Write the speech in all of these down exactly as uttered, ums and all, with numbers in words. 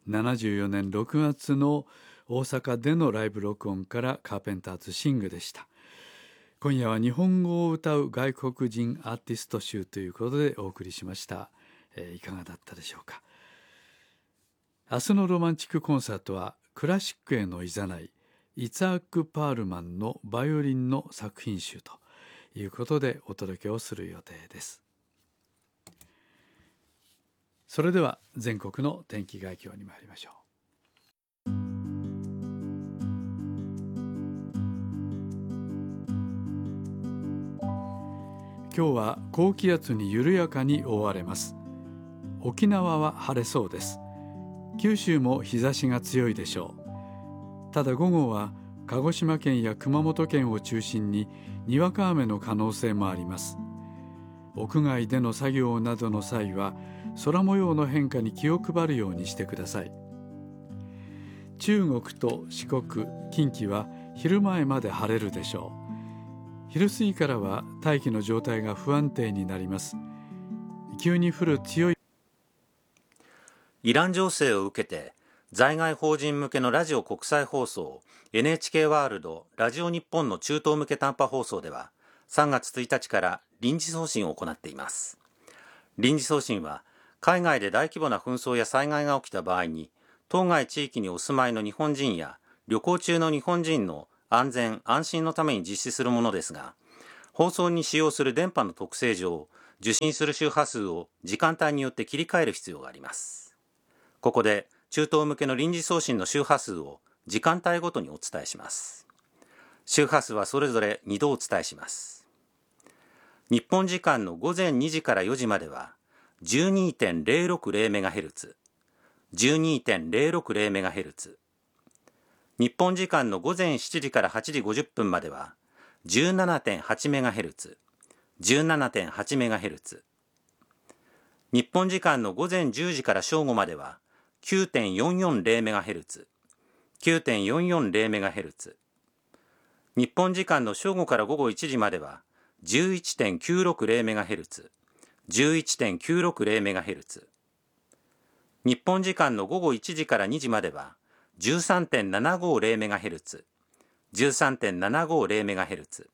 ななじゅうよねんろくがつの大阪でのライブ録音からカーペンターズシングでした。今夜は日本語を歌う外国人アーティスト集ということでお送りしました。えー、いかがだったでしょうか。明日のロマンチックコンサートはクラシックへのいざないイツァーク・パールマンのバイオリンの作品集ということでお届けをする予定です。それでは全国の天気概況に参りましょう。今日は高気圧に緩やかに覆われます。沖縄は晴れそうです。九州も日差しが強いでしょう。ただ午後は鹿児島県や熊本県を中心ににわか雨の可能性もあります。屋外での作業などの際は空模様の変化に気を配るようにしてください。中国と四国、近畿は昼前まで晴れるでしょう。昼過ぎからは大気の状態が不安定になります。急に降る強いイラン情勢を受けて在外邦人向けのラジオ国際放送 エヌエイチケー ワールドラジオ日本の中東向け短波放送ではさんがつついたちから臨時送信を行っています。臨時送信は海外で大規模な紛争や災害が起きた場合に当該地域にお住まいの日本人や旅行中の日本人の安全安心のために実施するものですが、放送に使用する電波の特性上、受信する周波数を時間帯によって切り替える必要があります。ここで中東向けの臨時送信の周波数を時間帯ごとにお伝えします。周波数はそれぞれにどお伝えします。日本時間の午前にじからよじまでは じゅうにてんぜろろくぜろメガヘルツ、じゅうにてんぜろろくぜろメガヘルツ、日本時間の午前しちじからはちじごじゅっぷんまでは じゅうななてんはちメガヘルツ、じゅうななてんはちメガヘルツ、日本時間の午前じゅうじから正午までは きゅうてんよんよんぜろメガヘルツ、きゅうてんよんよんぜろメガヘルツ、日本時間の正午から午後いちじまでは じゅういちてんきゅうろくぜろメガヘルツ、じゅういちてんきゅうろくぜろメガヘルツ、日本時間の午後いちじからにじまでは じゅうさんてんななごぜろメガヘルツ、じゅうさんてんななごぜろメガヘルツ。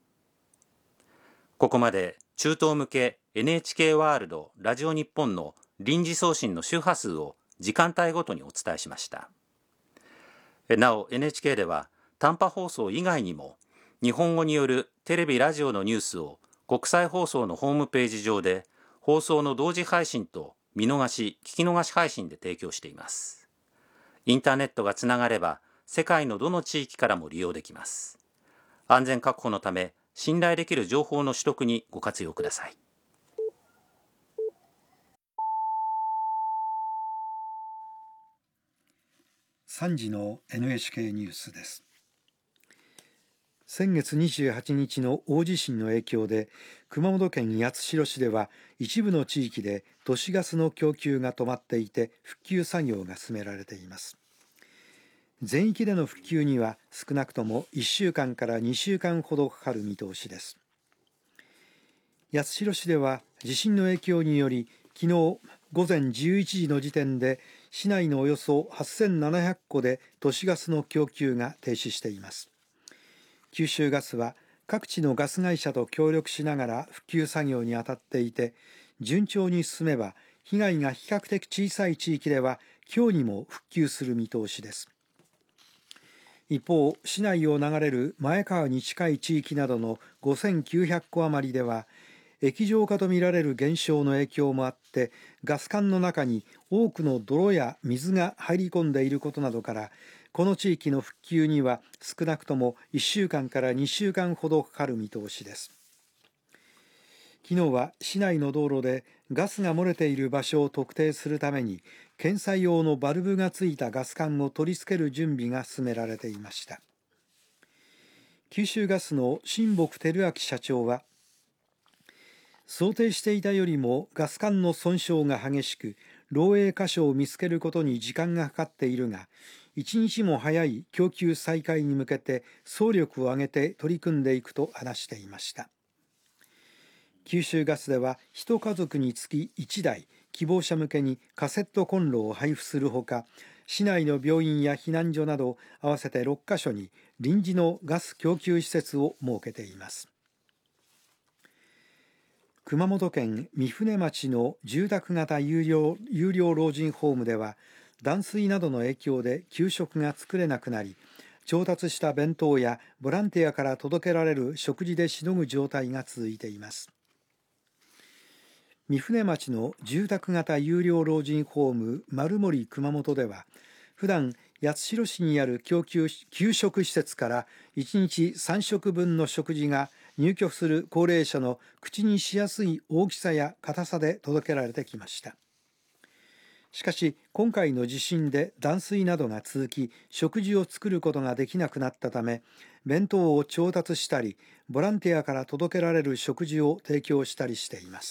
ここまで中東向け エヌエイチケー ワールドラジオ日本の臨時送信の周波数を時間帯ごとにお伝えしました。なお エヌエイチケー では短波放送以外にも日本語によるテレビラジオのニュースを国際放送のホームページ上で放送の同時配信と見逃し聞き逃し配信で提供しています。インターネットがつながれば世界のどの地域からも利用できます。安全確保のため信頼できる情報の取得にご活用ください。 さんじの エヌエイチケー ニュースです。先月にじゅうはちにちの大地震の影響で熊本県八代市では一部の地域で都市ガスの供給が止まっていて復旧作業が進められています。全域での復旧には少なくともいっしゅうかんからにしゅうかんほどかかる見通しです。八代市では地震の影響により昨日午前じゅういちじの時点で市内のおよそはっせんななひゃっこで都市ガスの供給が停止しています。九州ガスは各地のガス会社と協力しながら復旧作業に当たっていて、順調に進めば被害が比較的小さい地域では今日にも復旧する見通しです。一方、市内を流れる前川に近い地域などのごせんきゅうひゃっこ余りでは液状化とみられる現象の影響もあってガス管の中に多くの泥や水が入り込んでいることなどからこの地域の復旧には少なくともいっしゅうかんからにしゅうかんほどかかる見通しです。昨日は市内の道路でガスが漏れている場所を特定するために検査用のバルブがついたガス管を取り付ける準備が進められていました。九州ガスの新木照明社長は想定していたよりもガス管の損傷が激しく漏洩箇所を見つけることに時間がかかっているが一日も早い供給再開に向けて総力を挙げて取り組んでいくと話していました。九州ガスでは一家族につきいちだい希望者向けにカセットコンロを配布するほか、市内の病院や避難所など合わせてろっかしょに臨時のガス供給施設を設けています。熊本県御船町の住宅型有料、有料老人ホームでは、断水などの影響で給食が作れなくなり、調達した弁当やボランティアから届けられる食事でしのぐ状態が続いています。御船町の住宅型有料老人ホーム丸森熊本では、普段八代市にある供給給食施設からいちにちさんしょくぶんの食事が入居する高齢者の口にしやすい大きさや硬さで届けられてきました。しかし今回の地震で断水などが続き、食事を作ることができなくなったため、弁当を調達したりボランティアから届けられる食事を提供したりしています。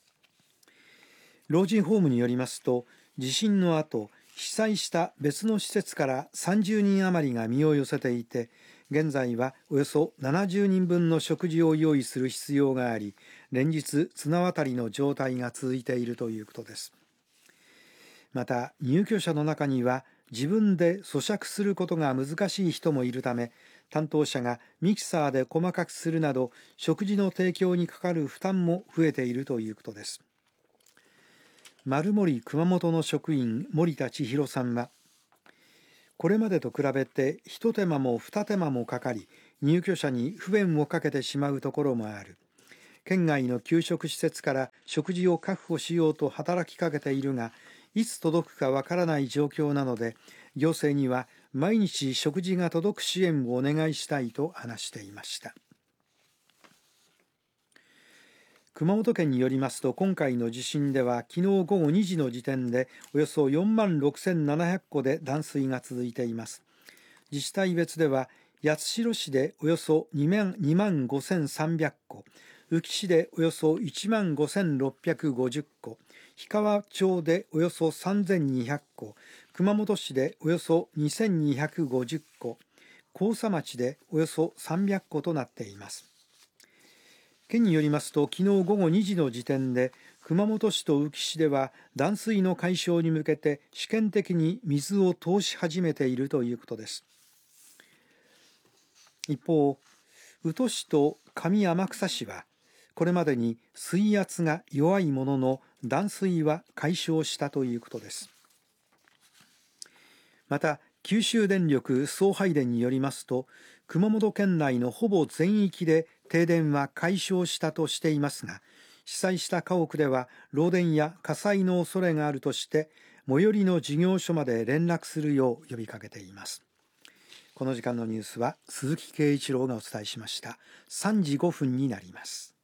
老人ホームによりますと、地震の後、被災した別の施設からさんじゅうにん余りが身を寄せていて、現在はおよそななじゅうにんぶんの食事を用意する必要があり、連日綱渡りの状態が続いているということです。また入居者の中には自分で咀嚼することが難しい人もいるため、担当者がミキサーで細かくするなど食事の提供にかかる負担も増えているということです。丸森熊本の職員森田千尋さんは、これまでと比べて一手間も二手間もかかり、入居者に不便をかけてしまうところもある。県外の給食施設から食事を確保しようと働きかけているが、いつ届くかわからない状況なので、行政には毎日食事が届く支援をお願いしたいと話していました。熊本県によりますと、今回の地震では昨日ごごにじの時点でおよそよんまんろくせんななひゃくこで断水が続いています。自治体別では八代市でおよそにまんごせんさんびゃっこ、宇城市でおよそいちまんごせんろっぴゃくごじゅっこ、氷川町でおよそさんぜんにひゃっこ、熊本市でおよそにせんにひゃくごじゅっこ、甲佐町でおよそさんびゃっことなっています。県によりますと、昨日ごごにじの時点で熊本市と宇城市では断水の解消に向けて試験的に水を通し始めているということです。一方、宇土市と上天草市はこれまでに水圧が弱いものの断水は解消したということです。また九州電力送配電によりますと、熊本県内のほぼ全域で停電は解消したとしていますが、被災した家屋では漏電や火災の恐れがあるとして、最寄りの事業所まで連絡するよう呼びかけています。この時間のニュースは鈴木圭一郎がお伝えしました。さんじごふんになります。